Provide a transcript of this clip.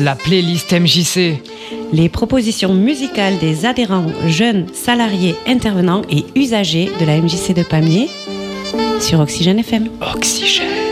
La playlist MJC. Les propositions musicales des adhérents, jeunes, salariés, intervenants et usagers de la MJC de Pamiers sur Oxygène FM. Oxygène.